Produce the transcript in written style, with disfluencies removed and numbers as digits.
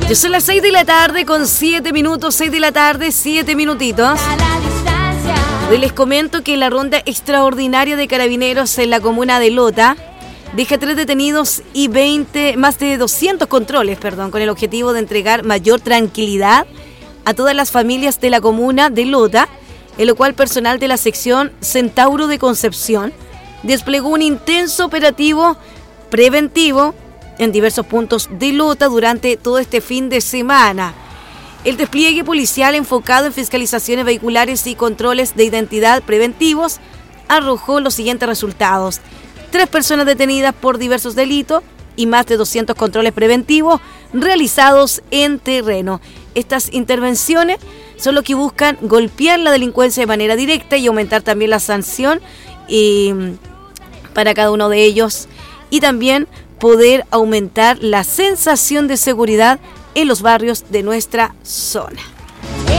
Ya son las 6 de la tarde con 7 minutos, 6 de la tarde, 7 minutitos. Hoy les comento que la ronda extraordinaria de carabineros en la comuna de Lota deja 3 detenidos y más de 200 controles, con el objetivo de entregar mayor tranquilidad a todas las familias de la comuna de Lota, en lo cual personal de la sección Centauro de Concepción desplegó un intenso operativo preventivo en diversos puntos de Lota durante todo este fin de semana. El despliegue policial enfocado en fiscalizaciones vehiculares y controles de identidad preventivos arrojó los siguientes resultados: 3 personas detenidas por diversos delitos y más de 200 controles preventivos realizados en terreno. Estas intervenciones son lo que buscan golpear la delincuencia de manera directa y aumentar también la sanción para cada uno de ellos, y también poder aumentar la sensación de seguridad en los barrios de nuestra zona.